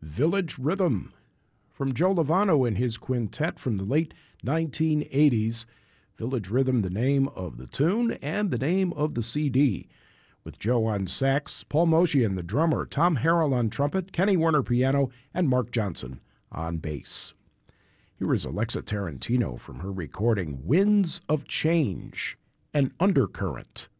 Village Rhythm from Joe Lovano and his quintet from the late 1980s. Village Rhythm, the name of the tune and the name of the CD. With Joe on sax, Paul Moshian, the drummer, Tom Harrell on trumpet, Kenny Werner piano, and Mark Johnson on bass. Here is Alexa Tarantino from her recording Winds of Change, an Undercurrent.